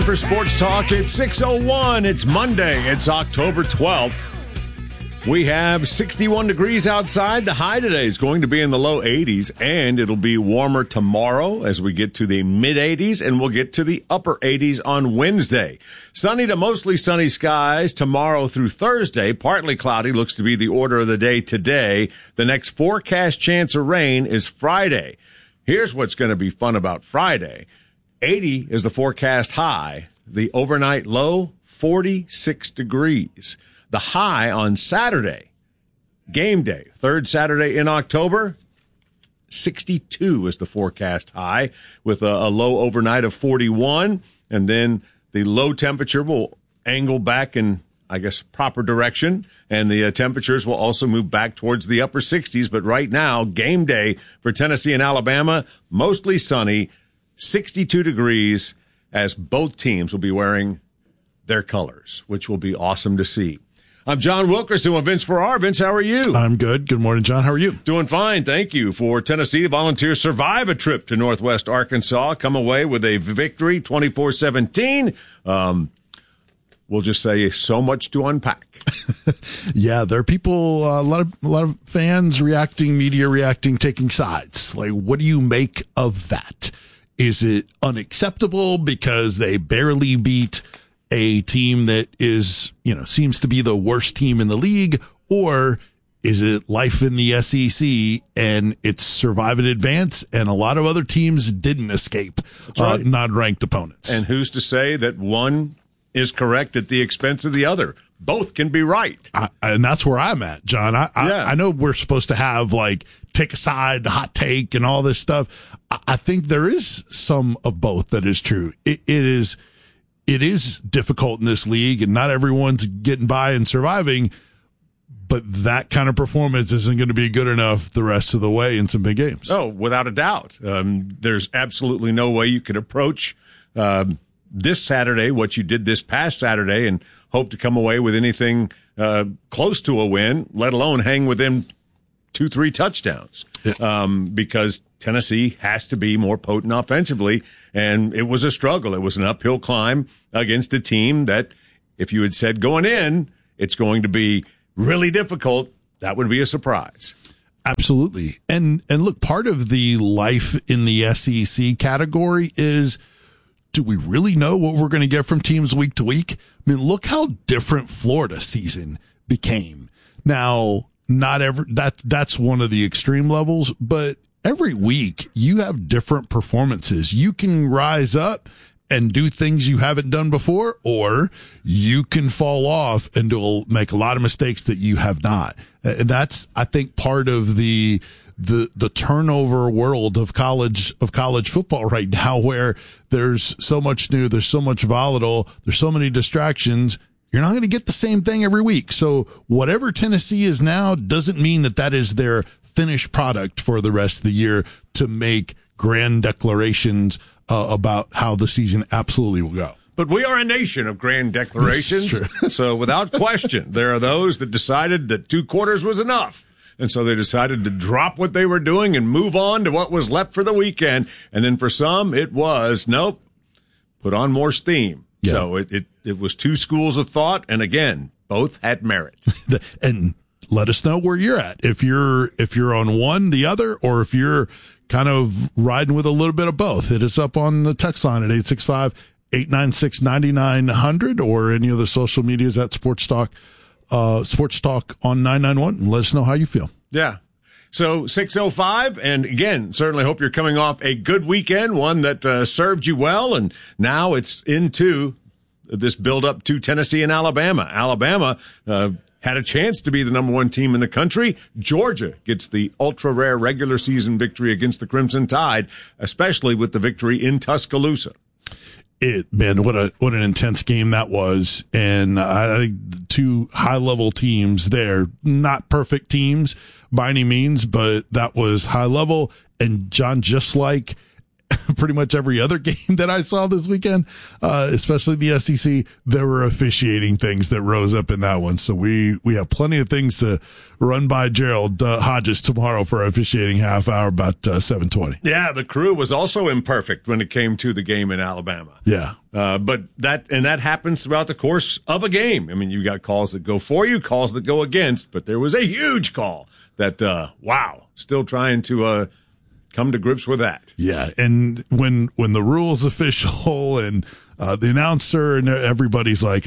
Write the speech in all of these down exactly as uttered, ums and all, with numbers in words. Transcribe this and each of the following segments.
For Sports Talk, it's six oh one. It's Monday. It's October twelfth. We have sixty-one degrees outside. The high today is going to be in the low eighties, and it'll be warmer tomorrow as we get to the mid-eighties, and we'll get to the upper eighties on Wednesday. Sunny to mostly sunny skies tomorrow through Thursday. Partly cloudy looks to be the order of the day today. The next forecast chance of rain is Friday. Here's what's going to be fun about Friday. eighty is the forecast high. The overnight low, forty-six degrees. The high on Saturday, game day, third Saturday in October, sixty-two is the forecast high with a, a low overnight of forty-one. And then the low temperature will angle back in, I guess, proper direction. And the uh, temperatures will also move back towards the upper sixties. But right now, game day for Tennessee and Alabama, mostly sunny, sixty-two degrees, as both teams will be wearing their colors, which will be awesome to see. I'm John Wilkerson with Vince Farrar. Vince, how are you? I'm good. Good morning, John. How are you? Doing fine, thank you. For Tennessee, the Volunteers survive a trip to Northwest Arkansas, come away with a victory, twenty-four seventeen. Um, we'll just say so much to unpack. Yeah, there are people, uh, a lot of a lot of fans reacting, media reacting, taking sides. Like, what do you make of that? Is it unacceptable because they barely beat a team that is, you know, seems to be the worst team in the league? Or is it life in the S E C and it's survive and advance, and a lot of other teams didn't escape right. uh, non-ranked opponents? And who's to say that one is correct at the expense of the other? Both can be right. I, and that's where I'm at, John. I, yeah. I, I know we're supposed to have, like, take a side, hot take, and all this stuff. I, I think there is some of both that is true. It, it is... It is difficult in this league, and not everyone's getting by and surviving, but that kind of performance isn't going to be good enough the rest of the way in some big games. Oh, without a doubt. Um, there's absolutely no way you could approach um, this Saturday what you did this past Saturday and hope to come away with anything uh, close to a win, let alone hang within two, three touchdowns, yeah. um, because Tennessee has to be more potent offensively, and it was a struggle. It was an uphill climb against a team that, if you had said going in, it's going to be really difficult, that would be a surprise. Absolutely. And and look, part of the life in the S E C category is, do we really know what we're going to get from teams week to week? I mean, look how different Florida season became. Now, not every that that's one of the extreme levels, but every week you have different performances. You can rise up and do things you haven't done before, or you can fall off and do, make a lot of mistakes that you have not. And that's, I think, part of the the the turnover world of college of college football right now, where there's so much new, there's so much volatile, there's so many distractions. You're not going to get the same thing every week. So whatever Tennessee is now doesn't mean that that is their finished product for the rest of the year to make grand declarations uh, about how the season absolutely will go. But we are a nation of grand declarations. So without question, there are those that decided that two quarters was enough. And so they decided to drop what they were doing and move on to what was left for the weekend. And then for some, it was, nope, put on more steam. Yeah. So it, it, it was two schools of thought, and again, both had merit. And let us know where you're at. If you're if you're on one, the other, or if you're kind of riding with a little bit of both. Hit us up on the text line at eight six five, eight nine six, nine nine zero zero or any of the social medias at Sports Talk, uh, Sports Talk on nine nine one, and let us know how you feel. Yeah. So six oh five, and again, certainly hope you're coming off a good weekend, one that uh, served you well, and now it's into this build-up to Tennessee and Alabama. Alabama uh, had a chance to be the number one team in the country. Georgia gets the ultra-rare regular season victory against the Crimson Tide, especially with the victory in Tuscaloosa. It, man, what a what an intense game that was, and I think the two high-level teams there, not perfect teams by any means, but that was high level. And John, just like pretty much every other game that I saw this weekend, uh, especially the S E C, there were officiating things that rose up in that one. So we, we have plenty of things to run by Gerald uh, Hodges tomorrow for officiating half hour about uh, seven twenty. Yeah, the crew was also imperfect when it came to the game in Alabama. Yeah. Uh, but that, and that happens throughout the course of a game. I mean, you got calls that go for you, calls that go against, but there was a huge call that, uh, wow, still trying to, uh, come to grips with that. Yeah. And when, when the rules official and, uh, the announcer and everybody's like,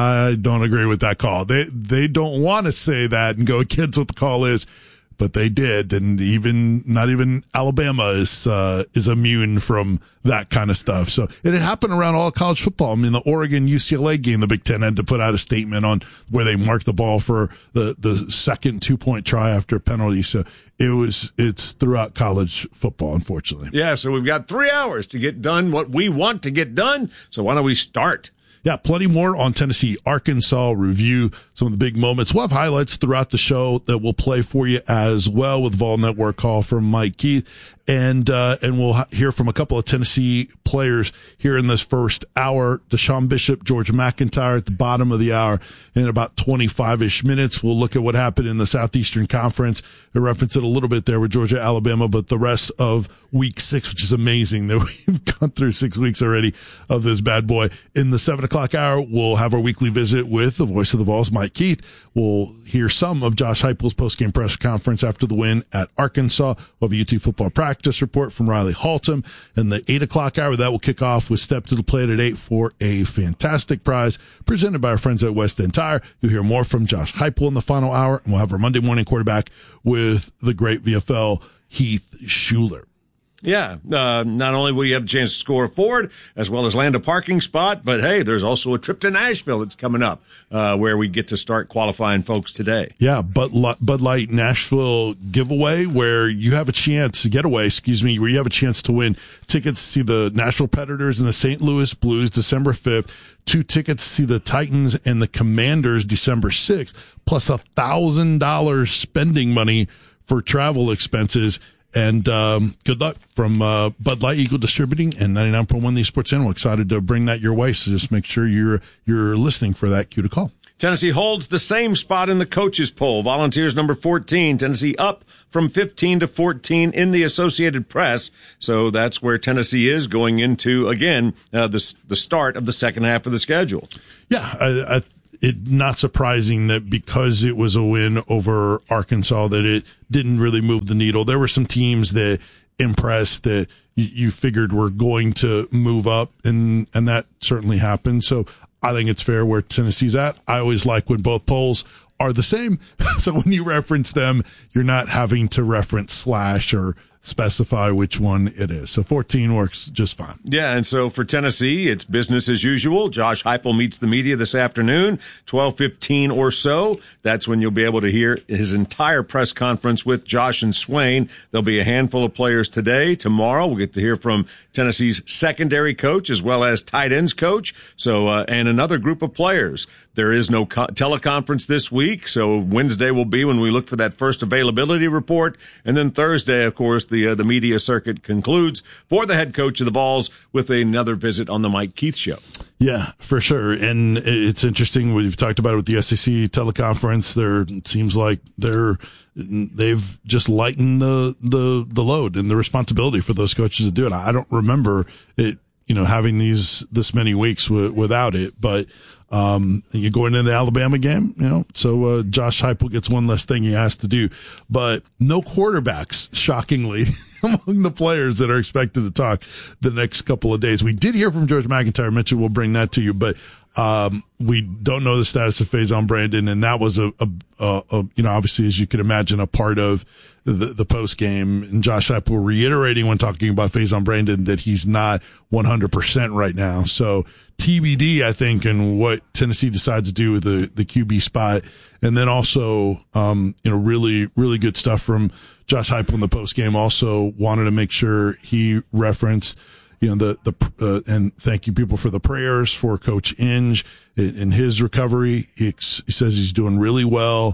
I don't agree with that call. They, they don't want to say that and go against what the call is. But they did, and even not even Alabama is uh, is immune from that kind of stuff. So it had happened around all college football. I mean, the Oregon U C L A game, the Big Ten had to put out a statement on where they marked the ball for the the second two point try after a penalty. So it was it's throughout college football, unfortunately. Yeah. So we've got three hours to get done what we want to get done. So why don't we start? Yeah, plenty more on Tennessee, Arkansas, review some of the big moments. We'll have highlights throughout the show that we'll play for you as well with Vol Network call from Mike Keith. And, uh, and we'll hear from a couple of Tennessee players here in this first hour. Deshaun Bishop, George McIntyre at the bottom of the hour in about twenty-five-ish minutes. We'll look at what happened in the Southeastern Conference. I referenced it a little bit there with Georgia, Alabama, but the rest of week six, which is amazing that we've gone through six weeks already of this bad boy. In the seven o'clock hour, we'll have our weekly visit with the voice of the Vols, Mike Keith. We'll hear some of Josh Heupel's postgame press conference after the win at Arkansas. We'll have a U T football practice report from Riley Haltom. In the eight o'clock hour, that will kick off with Step to the Plate at eight for a fantastic prize presented by our friends at West End Tire. You'll hear more from Josh Heupel in the final hour, and we'll have our Monday morning quarterback with the great V F L Heath Schuler. Yeah, uh, not only will you have a chance to score a Ford as well as land a parking spot, but hey, there's also a trip to Nashville that's coming up uh, where we get to start qualifying folks today. Yeah, Bud Light, Bud Light Nashville giveaway where you have a chance, getaway, excuse me, where you have a chance to win tickets to see the Nashville Predators and the Saint Louis Blues December fifth, two tickets to see the Titans and the Commanders December sixth, plus a thousand dollars spending money for travel expenses. And um, good luck from uh, Bud Light, Eagle Distributing, and ninety-nine point one The Sports Channel. Excited to bring that your way, so just make sure you're you're listening for that cue to call. Tennessee holds the same spot in the coaches poll. Volunteers number fourteen. Tennessee up from fifteen to fourteen in the Associated Press. So that's where Tennessee is going into, again, uh, the, the start of the second half of the schedule. Yeah, I, I it not surprising that because it was a win over Arkansas that it didn't really move the needle. There were some teams that impressed that you, you figured were going to move up, and and that certainly happened. So I think it's fair where Tennessee's at. I always like when both polls are the same. So when you reference them, you're not having to reference slash or specify which one it is. So fourteen works just fine. Yeah, and so for Tennessee, it's business as usual. Josh Heupel meets the media this afternoon, twelve fifteen or so. That's when you'll be able to hear his entire press conference with Josh and Swain. There'll be a handful of players today. Tomorrow, we'll get to hear from Tennessee's secondary coach as well as tight ends coach. So, uh, and another group of players. There is no co- teleconference this week, so Wednesday will be when we look for that first availability report, and then Thursday, of course, the uh, the media circuit concludes for the head coach of the Vols with another visit on the Mike Keith Show. Yeah, for sure, and it's interesting. We've talked about it with the S E C teleconference. There it seems like they're they've just lightened the the the load and the responsibility for those coaches to do it. I don't remember it, you know, having these this many weeks w- without it, but. Um, you go into the Alabama game, you know, so, uh, Josh Heupel gets one less thing he has to do, but no quarterbacks, shockingly, among the players that are expected to talk the next couple of days. We did hear from George McIntyre. Mitchell will bring that to you, but, um, we don't know the status of Faison Brandon. And that was a, a, a, a you know, obviously, as you can imagine, a part of the, the post game, and Josh Heupel reiterating when talking about Faison Brandon that he's not one hundred percent right now. So T B D, I think, and what Tennessee decides to do with the, the Q B spot. And then also, um, you know, really, really good stuff from Josh Heupel in the post game. Also wanted to make sure he referenced, you know, the, the, uh, and thank you people for the prayers for Coach Inge in, in his recovery. He, ex- he says he's doing really well.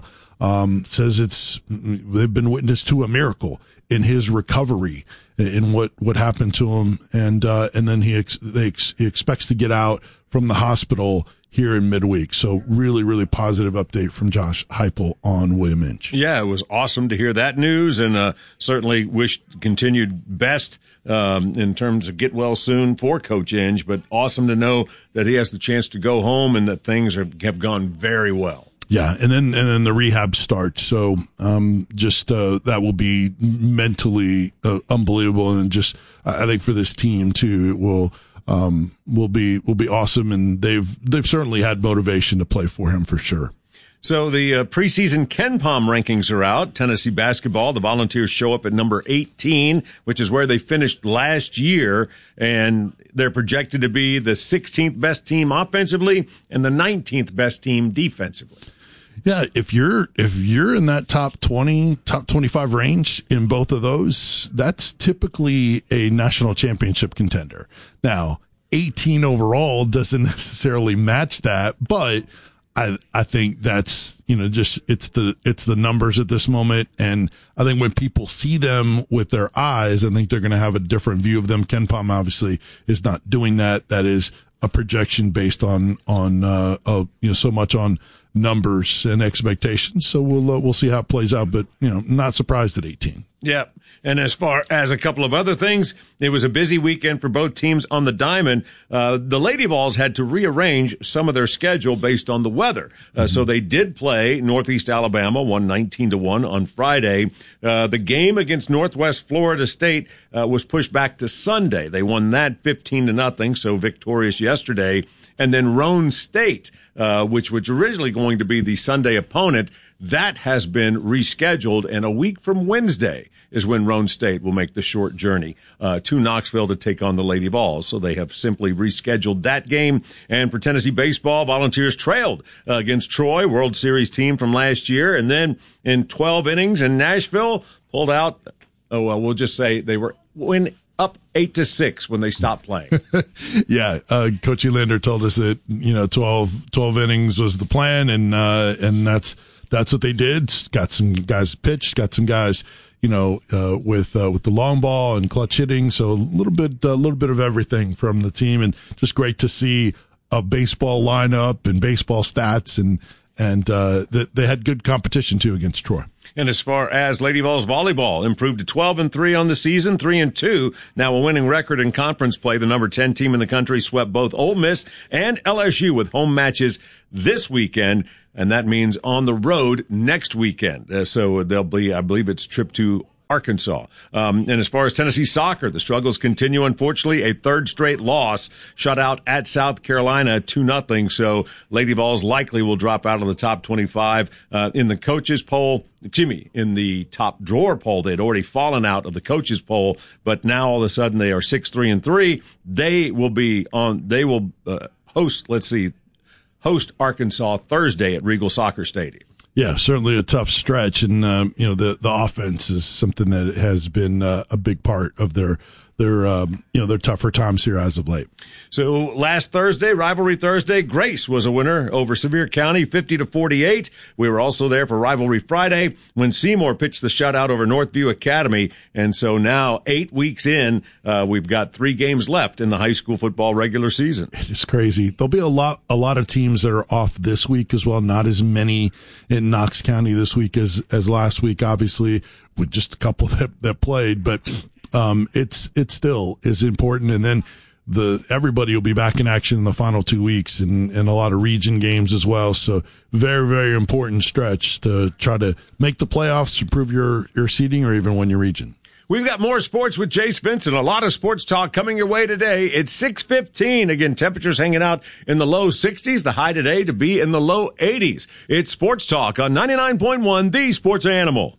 um, says it's they've been witness to a miracle in his recovery, in what, what happened to him, and uh, and then he ex- they ex- he expects to get out from the hospital here in midweek. So really, really positive update from Josh Heupel on William Inge. Yeah, it was awesome to hear that news, and uh, certainly wish continued best um, in terms of get well soon for Coach Inge, but awesome to know that he has the chance to go home and that things are, have gone very well. Yeah, and then and then the rehab starts. So um, just uh, that will be mentally uh, unbelievable, and just I think for this team too, it will um, will be will be awesome. And they've they've certainly had motivation to play for him for sure. So the uh, preseason KenPom rankings are out. Tennessee basketball, the Volunteers show up at number eighteen, which is where they finished last year, and they're projected to be the sixteenth best team offensively and the nineteenth best team defensively. Yeah, if you're if you're in that top twenty, top twenty-five range in both of those, that's typically a national championship contender. Now, eighteen overall doesn't necessarily match that, but I I think that's, you know, just it's the it's the numbers at this moment, and I think when people see them with their eyes, I think they're going to have a different view of them. KenPom obviously is not doing that. That is a projection based on on uh, uh you know so much on numbers and expectations. So we'll uh, we'll see how it plays out, but you know, not surprised at eighteen. Yeah. And as far as a couple of other things, it was a busy weekend for both teams on the diamond. Uh, the Lady Vols had to rearrange some of their schedule based on the weather. Uh, mm-hmm. So they did play Northeast Alabama, won nineteen to one on Friday. Uh, the game against Northwest Florida State uh, was pushed back to Sunday. They won that fifteen to nothing, so victorious yesterday. And then Roane State, uh, which was originally going to be the Sunday opponent, that has been rescheduled, and a week from Wednesday is when Roane State will make the short journey uh, to Knoxville to take on the Lady Vols. So they have simply rescheduled that game. And for Tennessee baseball, Volunteers trailed uh, against Troy, World Series team from last year, and then in twelve innings in Nashville, pulled out, oh, well, we'll just say they were win up eight to six when they stopped playing. yeah. Uh, Coach Elander told us that, you know, twelve, twelve innings was the plan, and, uh, and that's, that's what they did. Got some guys pitched, got some guys, you know, uh, with, uh, with the long ball and clutch hitting. So a little bit, a uh, little bit of everything from the team, and just great to see a baseball lineup and baseball stats, and, and, uh, that they had good competition too against Troy. And as far as Lady Vols volleyball, improved to twelve and three on the season, three and two. Now a winning record in conference play. The number ten team in the country swept both Ole Miss and L S U with home matches this weekend. And that means on the road next weekend. Uh, so there'll be, I believe it's trip to Arkansas. Um, and as far as Tennessee soccer, the struggles continue. Unfortunately, a third straight loss, shut out at South Carolina two nothing. So Lady Vols likely will drop out of the top twenty-five uh, in the coaches poll. Excuse me, in the top drawer poll. They had already fallen out of the coaches poll, but now all of a sudden they are six three and three. They will be on. They will uh, host. Let's see, host Arkansas Thursday at Regal Soccer Stadium. Yeah, certainly a tough stretch, and um, you know the the offense is something that has been uh, a big part of their their um, you know their tougher times here as of late. So last Thursday, Rivalry Thursday, Grace was a winner over Sevier County, fifty to forty-eight. We were also there for Rivalry Friday when Seymour pitched the shutout over Northview Academy, and so now eight weeks in, uh, we've got three games left in the high school football regular season. It's crazy. There'll be a lot a lot of teams that are off this week as well. Not as many in Knox County this week as as last week, obviously, with just a couple that that played, but. Um, it's, it still is important. And then the, everybody will be back in action in the final two weeks and, and a lot of region games as well. So very, very important stretch to try to make the playoffs, improve your, your seeding, or even win your region. We've got more sports with Jace Vincent. A lot of sports talk coming your way today. It's six fifteen. Again, temperatures hanging out in the low sixties. The high today to be in the low eighties. It's Sports Talk on ninety-nine point one, The Sports Animal.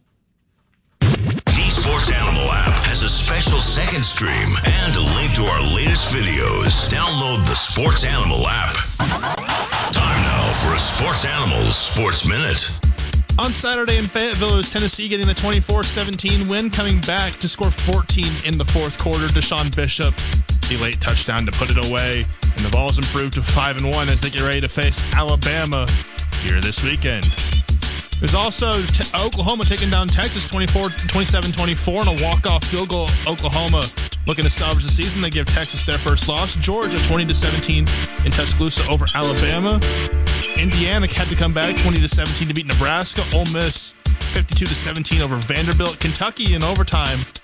The Sports Animal app has a special second stream and a link to our latest videos. Download the Sports Animal app. Time now for a Sports Animals Sports Minute. On Saturday in Fayetteville, it was Tennessee getting the twenty-four seventeen win, coming back to score fourteen in the fourth quarter. Deshaun Bishop, the late touchdown to put it away, and the Vols improved to five and one as they get ready to face Alabama here this weekend. There's also t- Oklahoma taking down Texas twenty-four, twenty-seven twenty-four on a walk-off field goal. Oklahoma looking to salvage the season. They give Texas their first loss. Georgia twenty to seventeen in Tuscaloosa over Alabama. Indiana had to come back twenty to seventeen to beat Nebraska. Ole Miss fifty-two to seventeen over Vanderbilt. Kentucky in overtime